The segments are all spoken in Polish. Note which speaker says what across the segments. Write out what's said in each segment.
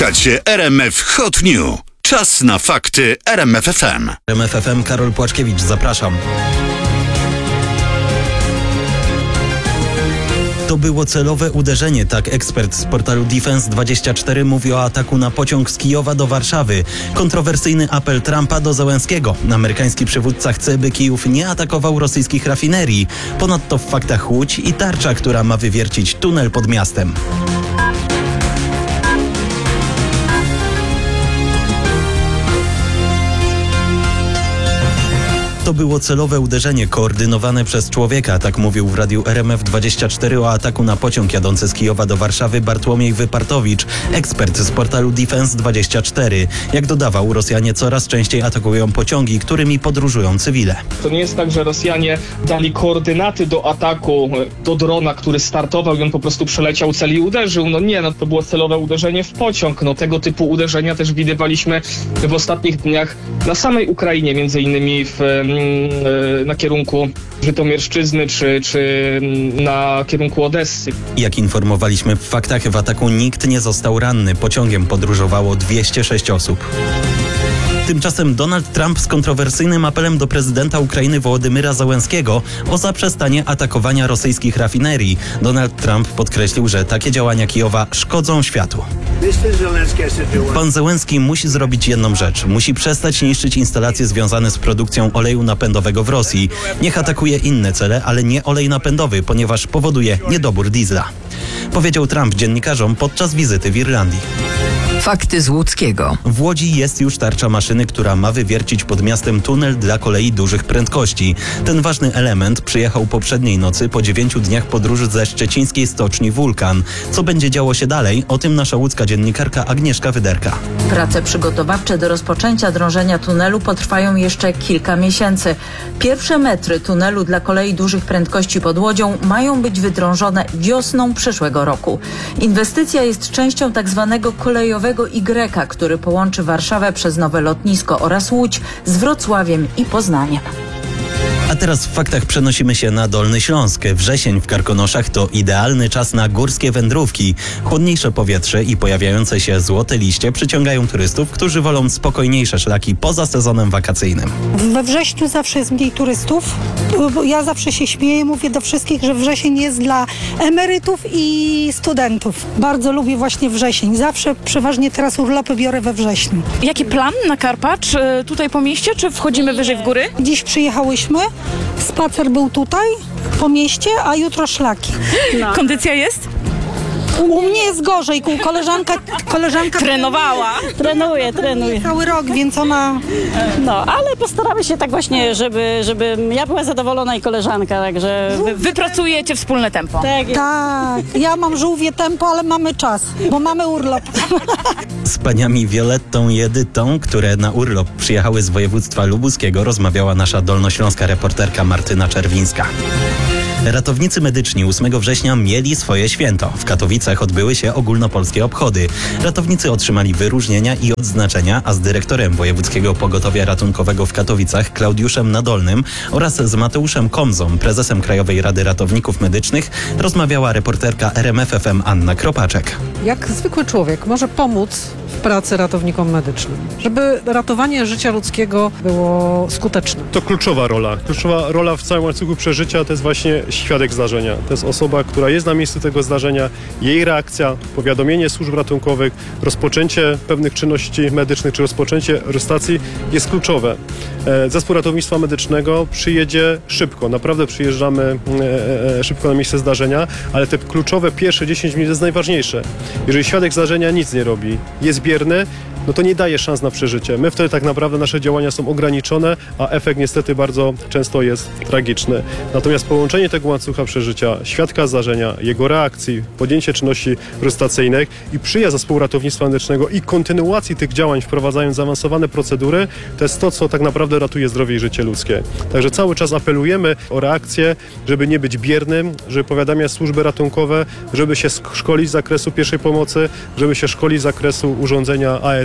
Speaker 1: Słuchacie RMF Hot News. Czas na fakty RMF FM.
Speaker 2: RMF FM, Karol Płaczkiewicz, zapraszam. To było celowe uderzenie, tak ekspert z portalu Defense24 mówi o ataku na pociąg z Kijowa do Warszawy. Kontrowersyjny apel Trumpa do Zełenskiego. Amerykański przywódca chce, by Kijów nie atakował rosyjskich rafinerii. Ponadto w faktach Łódź i tarcza, która ma wywiercić tunel pod miastem. To było celowe uderzenie koordynowane przez człowieka, tak mówił w radiu RMF24 o ataku na pociąg jadący z Kijowa do Warszawy Bartłomiej Wypartowicz, ekspert z portalu Defense24. Jak dodawał, Rosjanie coraz częściej atakują pociągi, którymi podróżują cywile.
Speaker 3: To nie jest tak, że Rosjanie dali koordynaty do ataku do drona, który startował i on po prostu przeleciał cel i uderzył. To było celowe uderzenie w pociąg. Tego typu uderzenia też widywaliśmy w ostatnich dniach na samej Ukrainie, między innymi na kierunku Żytomierszczyzny czy na kierunku Odessy.
Speaker 2: Jak informowaliśmy w faktach, w ataku nikt nie został ranny. Pociągiem podróżowało 206 osób. Tymczasem Donald Trump z kontrowersyjnym apelem do prezydenta Ukrainy Wołodymyra Zełenskiego o zaprzestanie atakowania rosyjskich rafinerii. Donald Trump podkreślił, że takie działania Kijowa szkodzą światu. Pan Zełenski musi zrobić jedną rzecz. Musi przestać niszczyć instalacje związane z produkcją oleju napędowego w Rosji. Niech atakuje inne cele, ale nie olej napędowy, ponieważ powoduje niedobór diesla. Powiedział Trump dziennikarzom podczas wizyty w Irlandii.
Speaker 4: Fakty z Łódzkiego.
Speaker 2: W Łodzi jest już tarcza maszyny, która ma wywiercić pod miastem tunel dla kolei dużych prędkości. Ten ważny element przyjechał poprzedniej nocy po 9 dniach podróży ze szczecińskiej stoczni Wulkan. Co będzie działo się dalej? O tym nasza łódzka dziennikarka Agnieszka Wyderka.
Speaker 5: Prace przygotowawcze do rozpoczęcia drążenia tunelu potrwają jeszcze kilka miesięcy. Pierwsze metry tunelu dla kolei dużych prędkości pod Łodzią mają być wydrążone wiosną przyszłego roku. Inwestycja jest częścią tzw. kolejowego Y, który połączy Warszawę przez nowe lotnisko oraz Łódź z Wrocławiem i Poznaniem.
Speaker 2: A teraz w faktach przenosimy się na Dolny Śląsk. Wrzesień w Karkonoszach to idealny czas na górskie wędrówki. Chłodniejsze powietrze i pojawiające się złote liście przyciągają turystów, którzy wolą spokojniejsze szlaki poza sezonem wakacyjnym.
Speaker 6: We wrześniu zawsze jest mniej turystów. Ja zawsze się śmieję, mówię do wszystkich, że wrzesień jest dla emerytów i studentów. Bardzo lubię właśnie wrzesień. Zawsze przeważnie teraz urlopy biorę we wrześniu.
Speaker 7: Jaki plan na Karpacz? Tutaj po mieście, czy wchodzimy wyżej w góry?
Speaker 6: Dziś przyjechałyśmy. Spacer był tutaj, po mieście, a jutro szlaki.
Speaker 7: No. Kondycja jest?
Speaker 6: U mnie jest gorzej, koleżanka
Speaker 7: Trenowała.
Speaker 8: Trenuje.
Speaker 6: cały rok, więc ona...
Speaker 8: No, ale postaramy się tak właśnie, żeby ja była zadowolona i koleżanka, także...
Speaker 7: Wy pracujecie wspólne tempo.
Speaker 6: Tak, ja mam żółwie tempo, ale mamy czas, bo mamy urlop.
Speaker 2: Z paniami Violettą i Edytą, które na urlop przyjechały z województwa lubuskiego, rozmawiała nasza dolnośląska reporterka Martyna Czerwińska. Ratownicy medyczni 8 września mieli swoje święto. W Katowicach odbyły się ogólnopolskie obchody. Ratownicy otrzymali wyróżnienia i odznaczenia, a z dyrektorem Wojewódzkiego Pogotowia Ratunkowego w Katowicach, Klaudiuszem Nadolnym, oraz z Mateuszem Komzą, prezesem Krajowej Rady Ratowników Medycznych, rozmawiała reporterka RMF FM Anna Kropaczek.
Speaker 9: Jak zwykły człowiek może pomóc w pracy ratownikom medycznym, żeby ratowanie życia ludzkiego było skuteczne?
Speaker 10: To kluczowa rola. Kluczowa rola w całym łańcuchu przeżycia to jest właśnie świadek zdarzenia. To jest osoba, która jest na miejscu tego zdarzenia, jej reakcja, powiadomienie służb ratunkowych, rozpoczęcie pewnych czynności medycznych czy rozpoczęcie stacji jest kluczowe. Zespół ratownictwa medycznego przyjedzie szybko, naprawdę przyjeżdżamy szybko na miejsce zdarzenia, ale te kluczowe pierwsze 10 minut jest najważniejsze. Jeżeli świadek zdarzenia nic nie robi, jest bierny, no to nie daje szans na przeżycie. My wtedy tak naprawdę nasze działania są ograniczone, a efekt niestety bardzo często jest tragiczny. Natomiast połączenie tego łańcucha przeżycia, świadka zdarzenia, jego reakcji, podjęcie czynności resuscytacyjnych i przyjazd zespołu ratownictwa medycznego i kontynuacji tych działań, wprowadzając zaawansowane procedury, to jest to, co tak naprawdę ratuje zdrowie i życie ludzkie. Także cały czas apelujemy o reakcję, żeby nie być biernym, żeby powiadamiać służby ratunkowe, żeby się szkolić z zakresu pierwszej pomocy, żeby się szkolić z zakresu urządzenia AED,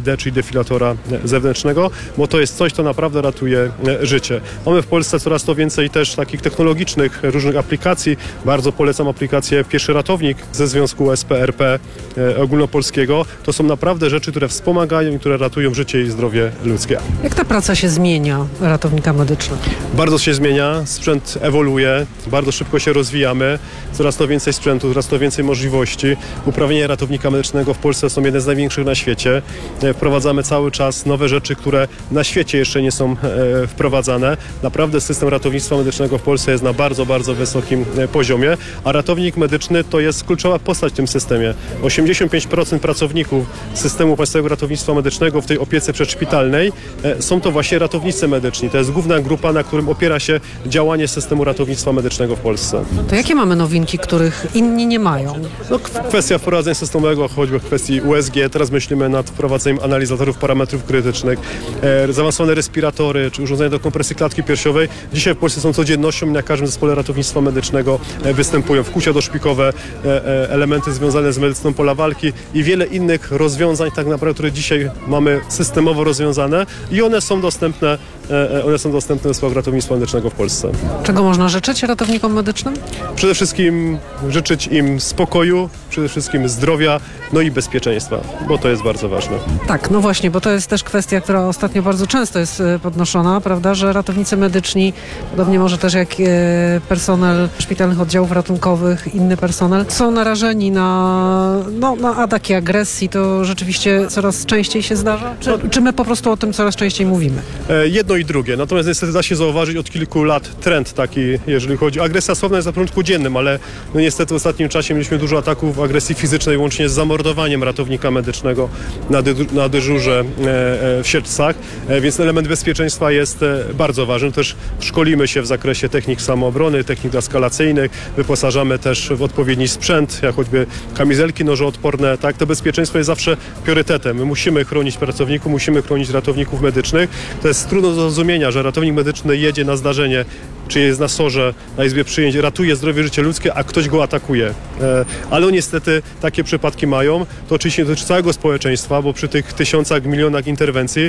Speaker 10: AED, czyli defilatora zewnętrznego, bo to jest coś, co naprawdę ratuje życie. Mamy w Polsce coraz to więcej też takich technologicznych różnych aplikacji. Bardzo polecam aplikację Pieszy Ratownik ze Związku SPRP ogólnopolskiego. To są naprawdę rzeczy, które wspomagają i które ratują życie i zdrowie ludzkie.
Speaker 9: Jak ta praca się zmienia ratownika medycznego?
Speaker 10: Bardzo się zmienia, sprzęt ewoluuje, bardzo szybko się rozwijamy, coraz to więcej sprzętu, coraz to więcej możliwości. Uprawnienia ratownika medycznego w Polsce są jedne z największych na świecie. Wprowadzamy cały czas nowe rzeczy, które na świecie jeszcze nie są wprowadzane. Naprawdę system ratownictwa medycznego w Polsce jest na bardzo, bardzo wysokim poziomie, a ratownik medyczny to jest kluczowa postać w tym systemie. 85% pracowników systemu Państwowego Ratownictwa Medycznego w tej opiece przedszpitalnej są to właśnie ratownicy medyczni. To jest główna grupa, na którym opiera się działanie systemu ratownictwa medycznego w Polsce.
Speaker 9: To jakie mamy nowinki, których inni nie mają?
Speaker 10: No, kwestia wprowadzenia systemowego, choćby w kwestii USG. Teraz myślimy nad wprowadzeniem analizatorów parametrów krytycznych, zaawansowane respiratory czy urządzenia do kompresji klatki piersiowej. Dzisiaj w Polsce są codziennością i na każdym zespole ratownictwa medycznego występują wkłucia doszpikowe, elementy związane z medycyną pola walki i wiele innych rozwiązań tak naprawdę, które dzisiaj mamy systemowo rozwiązane i one są dostępne w zespołach ratownictwa medycznego w Polsce.
Speaker 9: Czego można życzyć ratownikom medycznym?
Speaker 10: Przede wszystkim życzyć im spokoju, przede wszystkim zdrowia, no i bezpieczeństwa, bo to jest bardzo ważne.
Speaker 9: Tak, no właśnie, bo to jest też kwestia, która ostatnio bardzo często jest podnoszona, prawda, że ratownicy medyczni, podobnie może też jak personel szpitalnych oddziałów ratunkowych, inny personel, są narażeni na ataki agresji. To rzeczywiście coraz częściej się zdarza? Czy my po prostu o tym coraz częściej mówimy?
Speaker 10: Jedno i drugie. Natomiast niestety da się zauważyć od kilku lat trend taki, jeżeli chodzi. Agresja słowna jest na porządku dziennym, ale no niestety w ostatnim czasie mieliśmy dużo ataków agresji fizycznej, łącznie z zamordowaniem ratownika medycznego na dyżurze w Siedlcach, więc element bezpieczeństwa jest bardzo ważny. Też szkolimy się w zakresie technik samoobrony, technik eskalacyjnych, wyposażamy też w odpowiedni sprzęt, jak choćby kamizelki nożoodporne. Tak, to bezpieczeństwo jest zawsze priorytetem. My musimy chronić pracowników, musimy chronić ratowników medycznych. To jest trudno do zrozumienia, że ratownik medyczny jedzie na zdarzenie, czy jest na SOR-ze, na izbie przyjęć, ratuje zdrowie, życie ludzkie, a ktoś go atakuje. Ale niestety takie przypadki mają. To oczywiście dotyczy całego społeczeństwa, bo przy tych tysiącach, milionach interwencji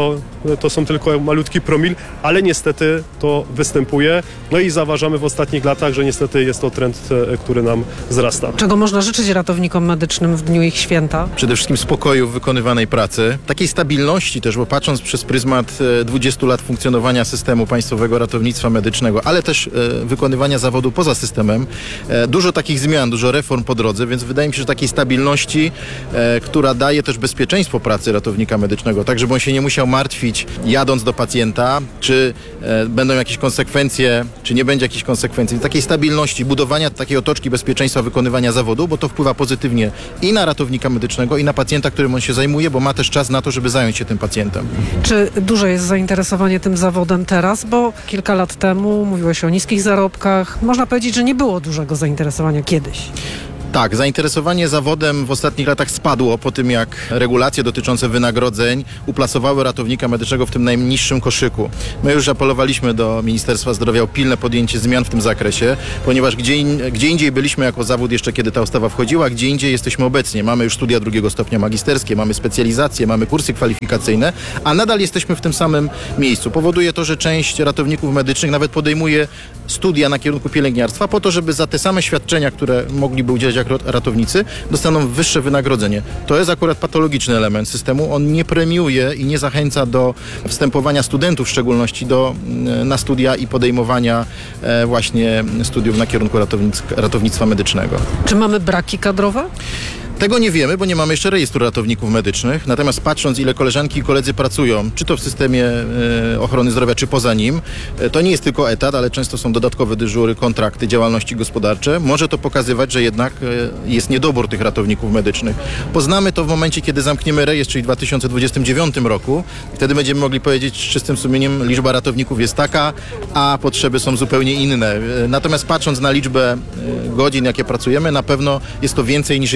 Speaker 10: to są tylko malutki promil, ale niestety to występuje. No i zauważamy w ostatnich latach, że niestety jest to trend, który nam wzrasta.
Speaker 9: Czego można życzyć ratownikom medycznym w dniu ich święta?
Speaker 11: Przede wszystkim spokoju w wykonywanej pracy, takiej stabilności też, bo patrząc przez pryzmat 20 lat funkcjonowania systemu Państwowego Ratownictwa Medycznego, ale też wykonywania zawodu poza systemem, dużo takich zmian, dużo reform po drodze, więc wydaje mi się, że takiej stabilności, która daje też bezpieczeństwo pracy ratownika medycznego, tak żeby on się nie musiał martwić jadąc do pacjenta, czy będą jakieś konsekwencje, czy nie będzie jakichś konsekwencji. Takiej stabilności, budowania takiej otoczki bezpieczeństwa wykonywania zawodu, bo to wpływa pozytywnie i na ratownika medycznego, i na pacjenta, którym on się zajmuje, bo ma też czas na to, żeby zająć się tym pacjentem.
Speaker 9: Czy duże jest zainteresowanie tym zawodem teraz? Bo kilka lat temu mówiło się o niskich zarobkach. Można powiedzieć, że nie było dużego zainteresowania kiedyś.
Speaker 11: Tak, zainteresowanie zawodem w ostatnich latach spadło po tym, jak regulacje dotyczące wynagrodzeń uplasowały ratownika medycznego w tym najniższym koszyku. My już apelowaliśmy do Ministerstwa Zdrowia o pilne podjęcie zmian w tym zakresie, ponieważ gdzie indziej byliśmy jako zawód jeszcze kiedy ta ustawa wchodziła, gdzie indziej jesteśmy obecnie. Mamy już studia drugiego stopnia magisterskie, mamy specjalizacje, mamy kursy kwalifikacyjne, a nadal jesteśmy w tym samym miejscu. Powoduje to, że część ratowników medycznych nawet podejmuje studia na kierunku pielęgniarstwa po to, żeby za te same świadczenia, które mogliby udzielać jak ratownicy, dostaną wyższe wynagrodzenie. To jest akurat patologiczny element systemu. On nie premiuje i nie zachęca do wstępowania studentów w szczególności na studia i podejmowania właśnie studiów na kierunku ratownictwa medycznego.
Speaker 9: Czy mamy braki kadrowe?
Speaker 11: Tego nie wiemy, bo nie mamy jeszcze rejestru ratowników medycznych. Natomiast patrząc, ile koleżanki i koledzy pracują, czy to w systemie ochrony zdrowia, czy poza nim, to nie jest tylko etat, ale często są dodatkowe dyżury, kontrakty, działalności gospodarcze. Może to pokazywać, że jednak jest niedobór tych ratowników medycznych. Poznamy to w momencie, kiedy zamkniemy rejestr, czyli w 2029 roku. Wtedy będziemy mogli powiedzieć z czystym sumieniem, liczba ratowników jest taka, a potrzeby są zupełnie inne. Natomiast patrząc na liczbę godzin, jakie pracujemy, na pewno jest to więcej niż jeden etat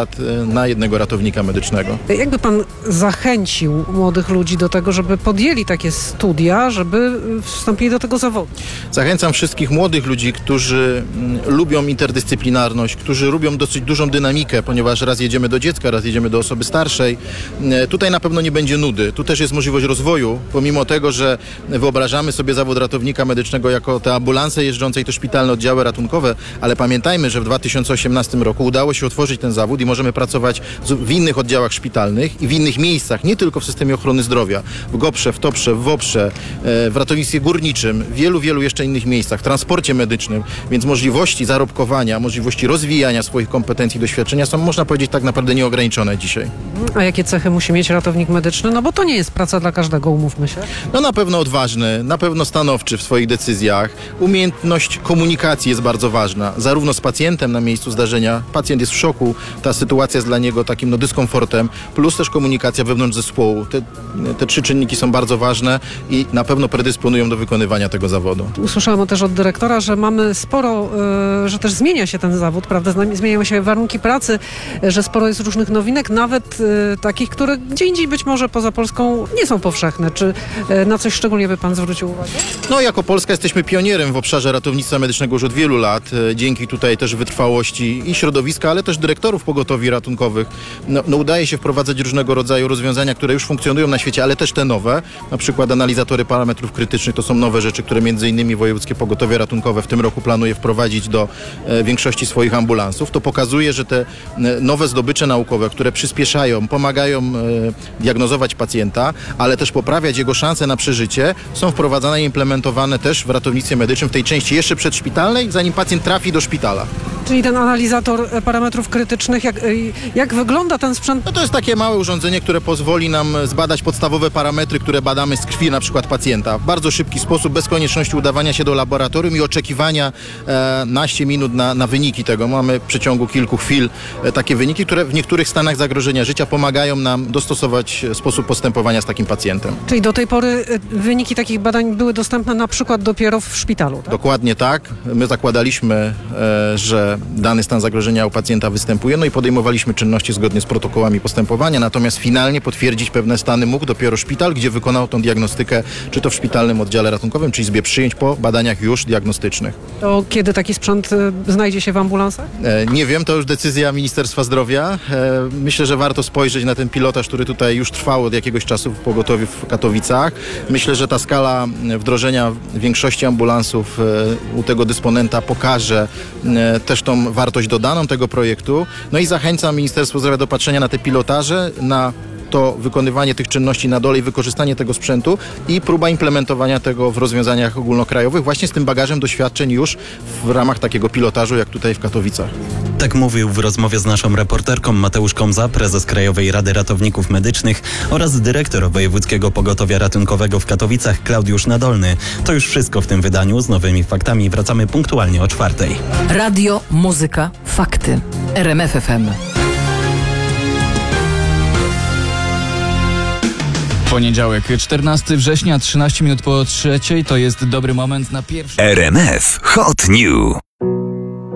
Speaker 11: lat na jednego ratownika medycznego.
Speaker 9: Jakby pan zachęcił młodych ludzi do tego, żeby podjęli takie studia, żeby wstąpili do tego zawodu?
Speaker 11: Zachęcam wszystkich młodych ludzi, którzy lubią interdyscyplinarność, którzy lubią dosyć dużą dynamikę, ponieważ raz jedziemy do dziecka, raz jedziemy do osoby starszej. Tutaj na pewno nie będzie nudy. Tu też jest możliwość rozwoju, pomimo tego, że wyobrażamy sobie zawód ratownika medycznego jako te ambulanse jeżdżące i te szpitalne oddziały ratunkowe, ale pamiętajmy, że w 2018 roku udało się otworzyć ten zawód i możemy pracować w innych oddziałach szpitalnych i w innych miejscach, nie tylko w systemie ochrony zdrowia, w GOPR-ze, w TOPR-ze, w WOPR-ze, w ratownictwie górniczym, w wielu jeszcze innych miejscach, w transporcie medycznym, więc możliwości zarobkowania, możliwości rozwijania swoich kompetencji, doświadczenia są, można powiedzieć, tak naprawdę nieograniczone dzisiaj.
Speaker 9: A jakie cechy musi mieć ratownik medyczny? No bo to nie jest praca dla każdego, umówmy się.
Speaker 11: No na pewno odważny, na pewno stanowczy w swoich decyzjach. Umiejętność komunikacji jest bardzo ważna, zarówno z pacjentem na miejscu zdarzenia. Pacjent jest w szoku, ta sytuacja jest dla niego takim dyskomfortem, plus też komunikacja wewnątrz zespołu. Te trzy czynniki są bardzo ważne i na pewno predysponują do wykonywania tego zawodu.
Speaker 9: Usłyszałam też od dyrektora, że mamy sporo, że też zmienia się ten zawód, prawda? Zmieniają się warunki pracy, że sporo jest różnych nowinek, nawet takich, które gdzie indziej być może poza Polską nie są powszechne. Czy na coś szczególnie by pan zwrócił uwagę?
Speaker 11: No jako Polska jesteśmy pionierem w obszarze ratownictwa medycznego już od wielu lat. Dzięki tutaj też wytrwałości i środowiska, ale też dyrektorów pogotowi ratunkowych. No udaje się wprowadzać różnego rodzaju rozwiązania, które już funkcjonują na świecie, ale też te nowe. Na przykład analizatory parametrów krytycznych to są nowe rzeczy, które między innymi Wojewódzkie Pogotowie Ratunkowe w tym roku planuje wprowadzić do większości swoich ambulansów. To pokazuje, że te nowe zdobycze naukowe, które przyspieszają, pomagają diagnozować pacjenta, ale też poprawiać jego szanse na przeżycie, są wprowadzane i implementowane też w ratownictwie medycznym w tej części jeszcze przedszpitalnej, zanim pacjent trafi do szpitala.
Speaker 9: Czyli ten analizator parametrów krytycznych, jak wygląda ten sprzęt?
Speaker 11: No to jest takie małe urządzenie, które pozwoli nam zbadać podstawowe parametry, które badamy z krwi na przykład pacjenta w bardzo szybki sposób, bez konieczności udawania się do laboratorium i oczekiwania naście minut na wyniki tego. Mamy w przeciągu kilku chwil takie wyniki, które w niektórych stanach zagrożenia życia pomagają nam dostosować sposób postępowania z takim pacjentem.
Speaker 9: Czyli do tej pory wyniki takich badań były dostępne na przykład dopiero w szpitalu, tak?
Speaker 11: Dokładnie tak. My zakładaliśmy, że dany stan zagrożenia u pacjenta występuje, no i podejmowaliśmy czynności zgodnie z protokołami postępowania, natomiast finalnie potwierdzić pewne stany mógł dopiero szpital, gdzie wykonał tą diagnostykę, czy to w szpitalnym oddziale ratunkowym, czy izbie przyjęć po badaniach już diagnostycznych.
Speaker 9: To kiedy taki sprzęt znajdzie się w ambulansach?
Speaker 11: Nie wiem, to już decyzja Ministerstwa Zdrowia. Myślę, że warto spojrzeć na ten pilotaż, który tutaj już trwał od jakiegoś czasu w pogotowiu w Katowicach. Myślę, że ta skala wdrożenia większości ambulansów u tego dysponenta pokaże też tą wartość dodaną tego projektu. No i zachęcam Ministerstwo Zdrowia do patrzenia na te pilotaże, na to wykonywanie tych czynności na dole i wykorzystanie tego sprzętu i próba implementowania tego w rozwiązaniach ogólnokrajowych właśnie z tym bagażem doświadczeń już w ramach takiego pilotażu jak tutaj w Katowicach.
Speaker 2: Tak mówił w rozmowie z naszą reporterką Mateusz Komza, prezes Krajowej Rady Ratowników Medycznych oraz dyrektor Wojewódzkiego Pogotowia Ratunkowego w Katowicach Klaudiusz Nadolny. To już wszystko w tym wydaniu. Z nowymi faktami wracamy punktualnie o 4:00.
Speaker 4: Radio, muzyka, fakty. RMF FM.
Speaker 12: Poniedziałek, 14 września, 13 minut po 3:00, to jest dobry moment na pierwszy...
Speaker 1: RMF Hot New.